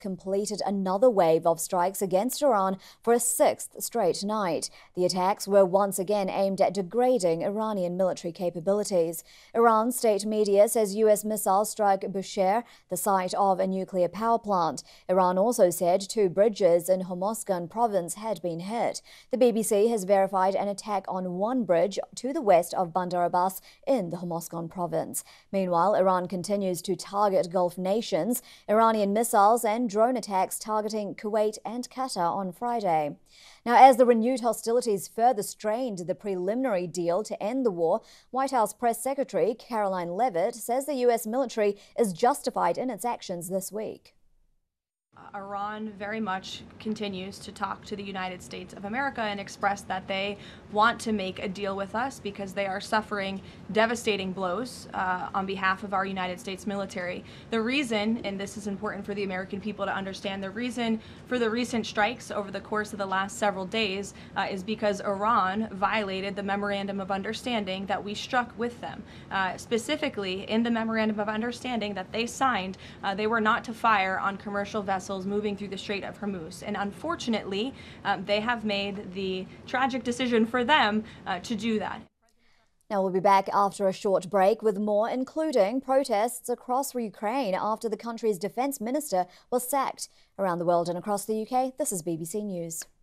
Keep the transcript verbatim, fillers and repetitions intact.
completed another wave of strikes against Iran for a sixth straight night. The attacks were once again aimed at degrading Iranian military capabilities. Iran's state media says U S missiles struck Bushehr, the site of a nuclear power plant. Iran also said two bridges in Hormozgan province had been hit. The B B C has verified an attack on one bridge to the west of Bandar Abbas in the Hormozgan province. Meanwhile, Iran continues to target Gulf nations. Iranian missiles and drone attacks targeting Kuwait and Qatar on Friday. Now, as the renewed hostilities further strained the preliminary deal to end the war, White House Press Secretary Caroline Leavitt says the U S military is justified in its actions this week. Iran very much continues to talk to the United States of America and express that they want to make a deal with us because they are suffering devastating blows uh, on behalf of our United States military. The reason, and this is important for the American people to understand, the reason for the recent strikes over the course of the last several days uh, is because Iran violated the Memorandum of Understanding that we struck with them. Uh, specifically, in the Memorandum of Understanding that they signed, uh, they were not to fire on commercial vessels moving through the Strait of Hormuz. And unfortunately, um, they have made the tragic decision for them uh, to do that. Now we'll be back after a short break with more, including protests across Ukraine after the country's defense minister was sacked. Around the world and across the U K, this is B B C News.